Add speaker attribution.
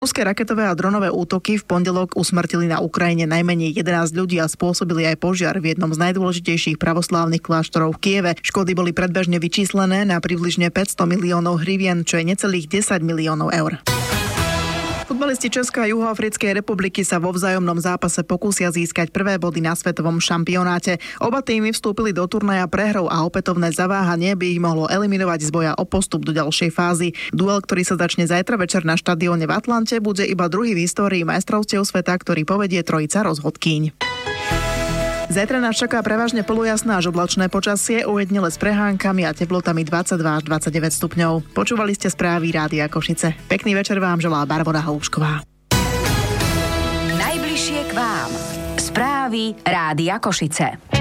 Speaker 1: Ruské raketové a dronové útoky v pondelok usmrtili na Ukrajine najmenej 11 ľudí a spôsobili aj požiar v jednom z najdôležitejších pravoslávnych kláštorov v Kieve. Škody boli predbežne vyčíslené na približne 500 miliónov hrivien, čo je necelých 10 miliónov eur. Futbalisti Českej a Juhoafrickej republiky sa vo vzájomnom zápase pokúsia získať prvé body na svetovom šampionáte. Oba týmy vstúpili do turnaja prehrou a opätovné zaváhanie by ich mohlo eliminovať z boja o postup do ďalšej fázy. Duel, ktorý sa začne zajtra večer na štadióne v Atlante, bude iba druhý v histórii majstrovstiev sveta, ktorý povedie trojica rozhodkýň. Zajtra nás čaká prevažne polojasné až oblačné počasie, ujednele s prehánkami a teplotami 22 až 29 stupňov. Počúvali ste správy Rádia Košice. Pekný večer vám želá Barbora Halúšková.
Speaker 2: Najbližšie k vám. Správy Rádia Košice.